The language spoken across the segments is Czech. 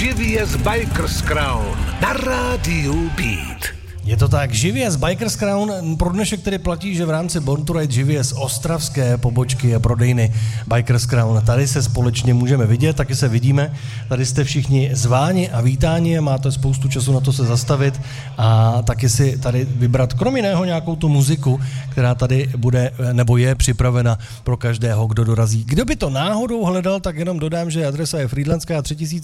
živě z Bikers Crown na rádiu Beat. Je to tak, živě z Bikers Crown. Pro dnešek tedy platí, že v rámci Born to Ride živě z ostravské pobočky a prodejny Bikers Crown. Tady se společně můžeme vidět, taky se vidíme. Tady jste všichni zváni a vítáni, máte spoustu času na to se zastavit a taky si tady vybrat krom jiného nějakou tu muziku, která tady bude nebo je připravena pro každého, kdo dorazí. Kdo by to náhodou hledal, tak jenom dodám, že adresa je Frýdlantská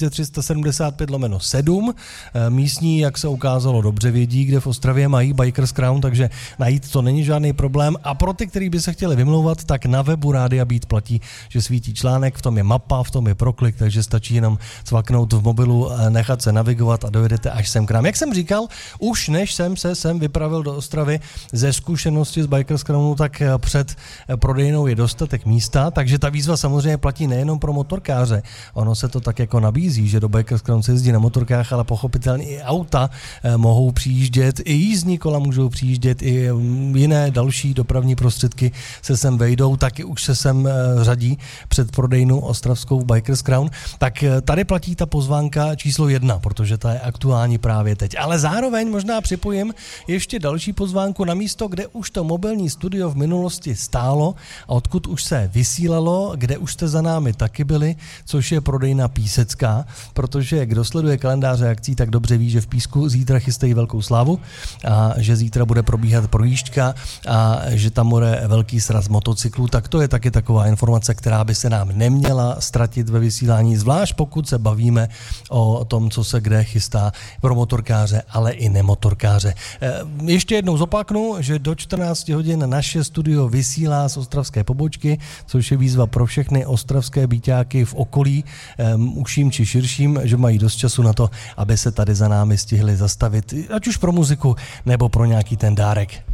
3375/7. Místní, jak se ukázalo, dobře vědí, kde v Ostravě mají Bikers Crown, takže najít to není žádný problém. A pro ty, kteří by se chtěli vymlouvat, tak na webu Rádia Beat platí, že svítí článek, v tom je mapa, v tom je proklik, takže stačí jenom cvaknout v mobilu, nechat se navigovat a dojedete až sem k nám. Jak jsem říkal, už než jsem se sem vypravil do Ostravy ze zkušenosti z Bikers Crownu, tak před prodejnou je dostatek místa, takže ta výzva samozřejmě platí nejenom pro motorkáře. Ono se to tak jako nabízí, že do Bikers Crown se jezdí na motorkách, ale pochopitelně i auta mohou přijíždět, i jízdní kola můžou přijíždět, i jiné další dopravní prostředky se sem vejdou, taky už se sem řadí před prodejnu ostravskou Bikers Crown. Tak tady platí ta pozvánka číslo 1, protože ta je aktuální právě teď. Ale zároveň možná připojím ještě další pozvánku na místo, kde už to mobilní studio v minulosti stálo a odkud už se vysílalo, kde už jste za námi taky byli, což je prodejna Písecká, protože kdo sleduje kalendáře akcí, tak dobře ví, že v Písku zítra chystají velkou slávu a že zítra bude probíhat projížďka a že tam bude velký sraz motocyklů, tak to je taky taková informace, která by se nám neměla ztratit ve vysílání, zvlášť pokud se bavíme o tom, co se kde chystá pro motorkáře, ale i nemotorkáře. Ještě jednou zopaknu, že do 14 hodin naše studio vysílá z ostravské pobočky, což je výzva pro všechny ostravské býťáky v okolí, užším či širším, že mají dost času na to, aby se tady za námi stihli zastavit, ať už pro muziku nebo pro nějaký ten dárek.